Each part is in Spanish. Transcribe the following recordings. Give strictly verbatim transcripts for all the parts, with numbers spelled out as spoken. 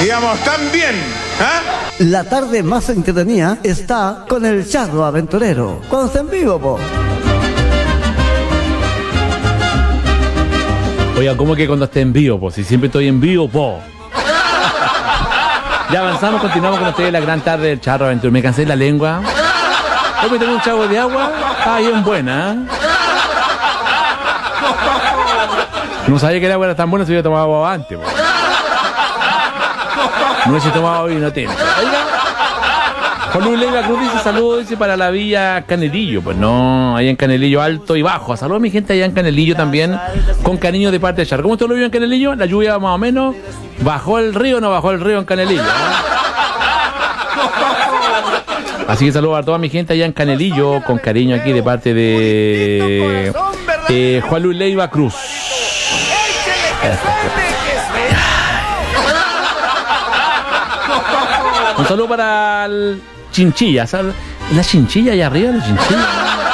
Íbamos tan bien, ¿eh? La tarde más entretenida está con el Charro Aventurero. Cuando está en vivo, po. Oiga, ¿cómo que cuando esté en vivo, po? Si siempre estoy en vivo, po. Ya avanzamos, continuamos con ustedes la gran tarde del Charro Aventurero. Me cansé la lengua. Hoy me tengo un chavo de agua. Ah, bien buena, ¿eh? No sabía que el agua era tan buena si hubiera tomado agua antes, po. No hubiese tomado vino tinto. Oiga, Juan Luis Leiva Cruz dice saludos, dice para la Villa Canelillo. Pues no, allá en Canelillo alto y bajo. Saludos a mi gente allá en Canelillo también, con cariño de parte de Char. ¿Cómo está lo vivo en Canelillo? La lluvia más o menos. ¿Bajó el río o no bajó el río en Canelillo? ¿Eh? Así que saludos a toda mi gente allá en Canelillo, con cariño aquí de parte de eh, Juan Luis Leiva Cruz. Un saludo para el Chinchilla, ¿sabes? La Chinchilla allá arriba, la Chinchilla.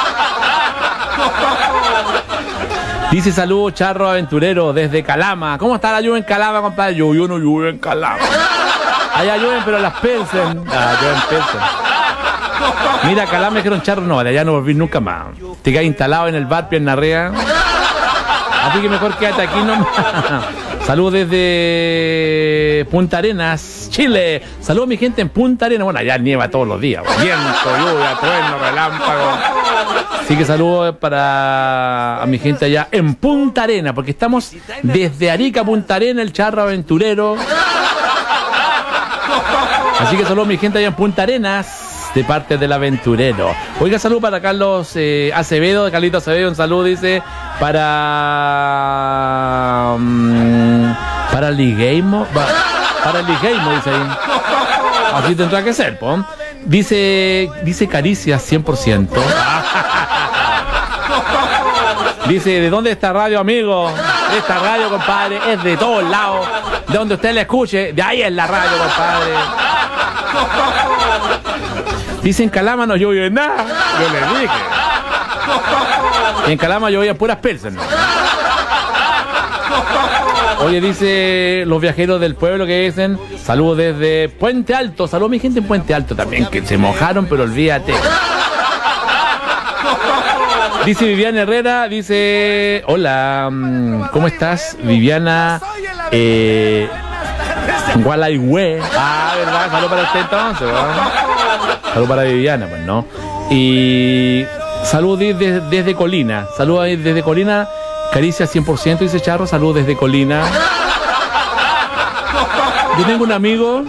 Dice saludos Charro Aventurero desde Calama. ¿Cómo está la lluvia en Calama, compadre? Yo, yo no llueve en Calama. Allá llueven, pero las Pelsen. Ah, llueven Pelsen. Mira, Calama es que era un charro, no, de allá no volví nunca más. Te quedas instalado en el bar, pierna arriba. Así que mejor quédate aquí nomás. Saludos desde Punta Arenas, Chile. Saludos mi gente en Punta Arenas. Bueno, allá nieva todos los días. Viento, lluvia, trueno, relámpago. Así que saludos para a mi gente allá en Punta Arenas, porque estamos desde Arica, Punta Arenas, el Charro Aventurero. Así que saludos mi gente allá en Punta Arenas, de parte del aventurero. Oiga, salud para Carlos eh, Acevedo, de Carlito Acevedo, un saludo, dice, para um, para Ligueimo, para Ligueimo, dice ahí. Así tendrá que ser, po. Dice, dice Caricias cien por ciento. Dice, ¿de dónde está radio, amigo? Esta radio, compadre, es de todos lados. De donde usted la escuche, de ahí es la radio, compadre. Dice, en Calama no llueve nada. Yo le dije. En Calama llovía puras persas, ¿no? Oye, dice los viajeros del pueblo que dicen, saludos desde Puente Alto. Saludos a mi gente en Puente Alto también, que se mojaron, pero olvídate. Dice Viviana Herrera, dice, hola, ¿cómo estás? Viviana eh, Gualaihue. Ah, ¿verdad? Saludos para usted entonces, ¿verdad? Saludos para Viviana, pues, ¿no? Y saludos desde, desde Colina. Saludos desde Colina. Caricia cien por ciento, dice Charro. Saludos desde Colina. Yo tengo un amigo.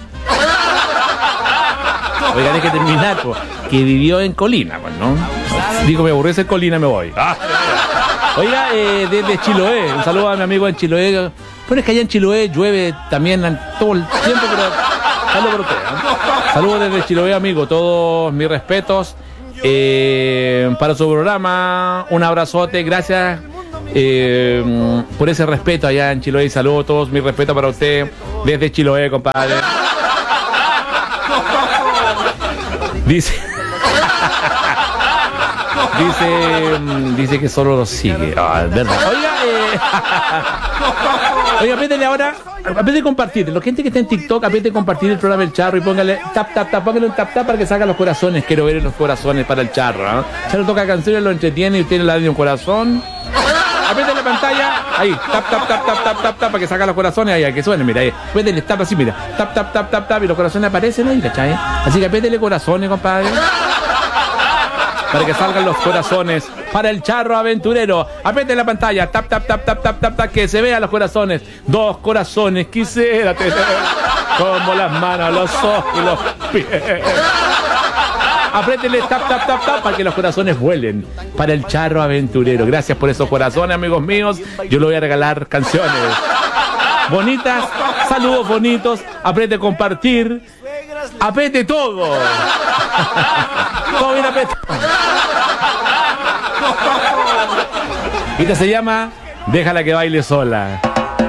Oiga, hay que terminar, pues, que vivió en Colina, pues, ¿no? Digo, me aburrí ser Colina, me voy. Ah. Oiga, eh, desde Chiloé. Un saludo a mi amigo en Chiloé. Pero es que allá en Chiloé llueve también todo el tiempo, pero saludos por usted, ¿eh? Saludos desde Chiloé, amigo. Todos mis respetos eh, para su programa. Un abrazote, gracias eh, por ese respeto allá en Chiloé. Saludos, todos mis respetos para usted desde Chiloé, compadre. Dice dice dice que solo lo sigue. Ah, es verdad. Oiga, eh, oiga, apriétele ahora, apriétele compartir. La gente que está en TikTok, apriétele compartir el programa del Charro y póngale tap, tap, tap, póngale un tap, tap para que salga los corazones. Quiero ver los corazones para el Charro, ¿eh? Charro toca canciones, lo entretiene y usted le da un corazón. Apriete la pantalla, ahí, tap, tap, tap, tap, tap, tap, tap, para que saca los corazones, ahí, que suene, mira, ahí. Apriétele, tap así, mira, tap, tap, tap, tap, tap, y los corazones aparecen ahí, ¿cachai? Así que apriétele corazones, compadre, para que salgan los corazones para el Charro Aventurero. Apriete la pantalla, tap, tap, tap, tap, tap, tap, tap, que se vean los corazones. Dos corazones quisiera tener, como las manos, los ojos y los pies. Apriétele tap, tap, tap, tap, para que los corazones vuelen para el Charro Aventurero. Gracias por esos corazones, amigos míos. Yo le voy a regalar canciones bonitas, saludos bonitos. Apriete compartir, apriete todo. Todo bien apretado. Esta se llama Déjala que baile sola.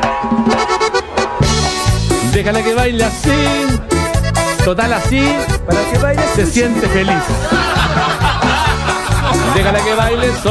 Déjala que baile así. Total así, para que baile se siente feliz. Déjala que baile sola.